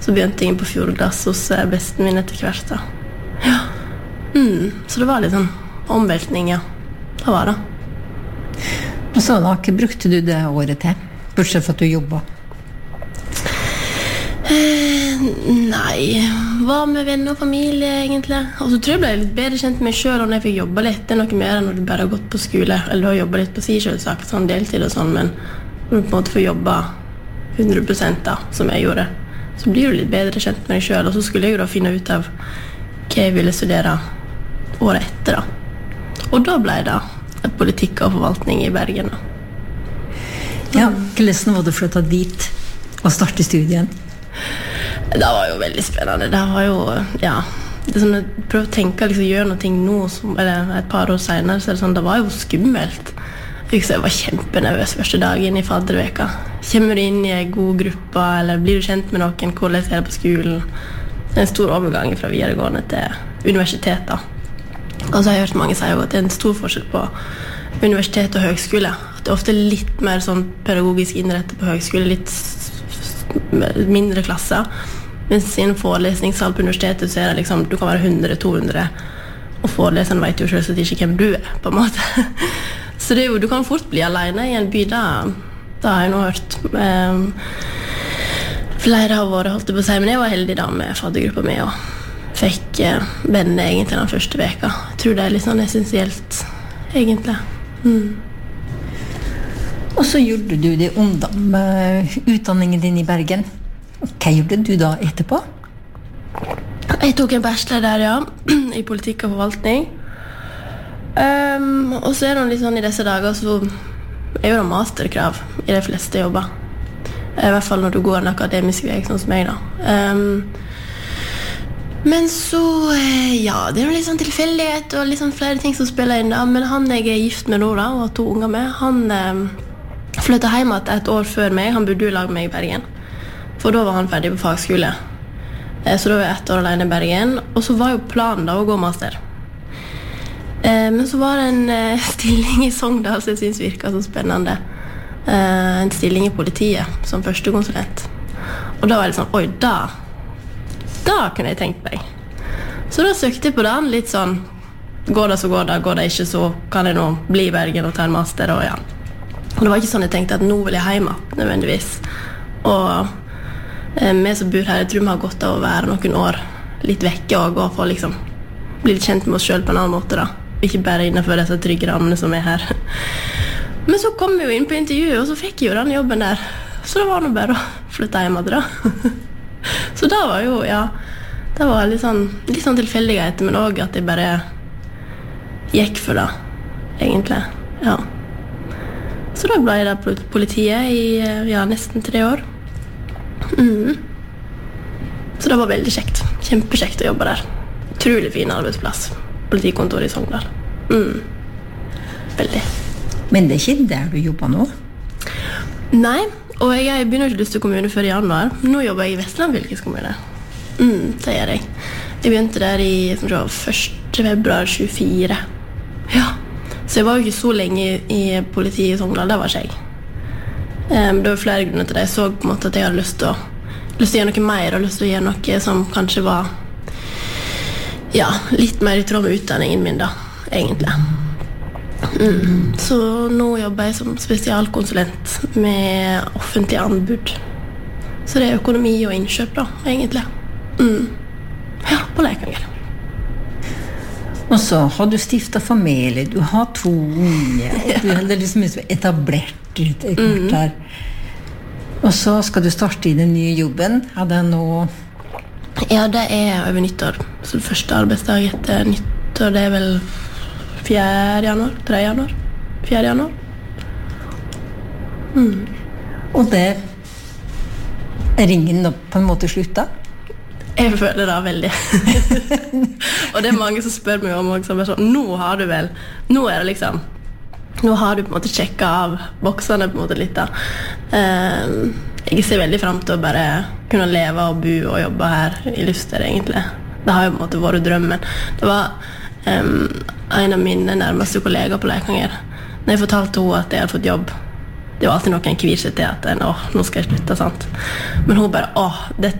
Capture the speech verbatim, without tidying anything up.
så begynte jeg inn på fjordklasse hos besten min etter hvert da. Ja. Mm, så det var litt sånn omveltning, ja. Det var det. Og så da, hva brukte du det året til? Bortsett for at du jobbet? Eh, nei, var med venner og familie egentlig. Og så tror jeg ble litt bedre kjent med meg selv når jeg fikk jobbe litt. Det er noe mer enn når du bare har gått på skole, eller du har jobbet litt på si selvsagt, sånn deltid og sånn, men når du på en måte får jobbe hundre prosent da, som jeg gjorde, så blir du litt bedre kjent med deg selv. Og så skulle jeg jo da finne ut av hva jeg ville studere året etter da. Og da ble det politikk og forvaltning i Bergen da. Ja, hvordan var det flyttet dit og starte studien? Det var jo veldig spennende. Det var jo, ja, det er sånn, jeg prøver å tenke, liksom, gjøre noe nå, som, eller et par år senere, så er det sånn, det var jo skummelt. Jeg, jeg var kjempenervøs første dagen i fadderveka. Kommer du inn i en god gruppe, eller blir du kjent med noen, hvordan er det på skolen? Det er en stor overgang fra videregående til universitet da. Og så har jeg hørt mange si at det er en stor forskjell på universitet og høgskole. At det er ofte litt mer sånn pedagogisk innrettet på høgskole, litt mindre klasser. Mens i en forelesningssal på universitetet så er det liksom, du kan være hundre to hundre, og foreleseren vet jo selvsagt ikke hvem du er, på en måte. Så det er jo, du kan fort bli alene i en by, da, da har jeg nå hørt. Um, flere har vært, holdt jeg på å si, men jeg var heldig da med faddergruppa mi, og fikk uh, venner egentlig den første veka. Jeg tror det er litt sånn essensielt, egentlig. Mm. Og så gjorde du det ungdom med utdanningen din i Bergen. Hva gjorde du da etterpå? Jeg tok en bachelor der, ja, i politikk og forvaltning. Um, og så er det litt sånn i disse dager, så er jo det masterkrav i de fleste jobber. I hvert fall når du går en akademisk vei, sånn som meg da. Um, men så, ja, det er jo litt sånn tilfeldighet og litt sånn flere ting som spiller inn da. Men han jeg er gift med nå da, og har to unger med, han um, flyttet hjem et år før meg. Han bodde jo i lag med meg i Bergen. For da var han ferdig på fagskole. Så da var jeg ett år alene i Bergen. Og så var jo planen da å gå master. Men så var det en stilling i Sogndal som jeg synes virket så spennende. En stilling i politiet som førstekonsulent. Og da var jeg litt sånn, oi, da, da kunne jeg tenkt meg. Så da søkte jeg på den litt sånn, går det så går det, går det ikke så kan jeg nå bli i Bergen og ta en master, og ja. Og det var ikke sånn jeg tenkte at nå vil jeg hjemme, nødvendigvis. Og vi som bor her, jeg tror vi har godt av å være noen år litt vekke og gå for liksom bli litt kjent med oss selv på en annen måte da. Ikke bare innenfor disse trygge rammene som er her. Men så kom vi jo inn på intervjuet, og så fikk jeg jo den jobben der. Så det var nå bare å flytte hjemme da. Så da var jo, ja, det var litt sånn, litt sånn tilfeldighet, men også at jeg bare gikk for det, egentlig. Ja. Så da ble jeg da på politiet i ja, nesten tre år. Mm. Så det var veldig kjekt. Kjempekjekt å jobbe der. Utrolig fin arbeidsplass. Politikontor i Sogndal. Mm. Veldig. Men det er ikke der du jobber nå? Nei, og jeg begynner ikke lyst til kommune før i januar. Nå jobber jeg i Vestland fylkeskommune. Mm, det gjør jeg. Jeg begynte der i første februar tjuefire. Ja. Så jeg var jo ikke så lenge i, i politiet i Sogndal, det var ikke jeg. Um, det var flere grunner til det. Jeg så på en måte at jeg hadde lyst til å, lyst til å gjøre noe mer, og lyst til å gjøre noe som kanskje var ja, litt mer i tråd med utdanningen min da, egentlig. Mm. Så nå jobber jeg som spesialkonsulent med offentlig anbud. Så det er økonomi og innkjøp da, egentlig. Mm. Ja, på Leikanger. Og så har du stiftet familie, du har to unge, og du er liksom etablert ut et kort her. Og så skal du starte i den nye jobben. Er det nå? Ja, det er over nyttår. Så det første arbeidsdag etter nyttår, det er vel fjerde januar, tredje januar, fjerde januar. Mm. Og det er ringen nå på en måte slutta? Jeg føler det veldig. Og det er mange som spør meg om også, sånn, nå har du vel, nå er det liksom, nå har du på en måte sjekket av boksene på en måte litt da. Um, jeg ser veldig frem til å bare kunne leve og bo og jobbe her i Luster egentlig. Det har jo på en måte vært drømmen. Det var um, en av mine nærmeste kollegaer på Leikanger. Når jeg fortalte henne at jeg hadde fått jobb, det var alltid noen kvir seg til at åh, nå skal jeg slutte, sant? Men hun bare, åh, dette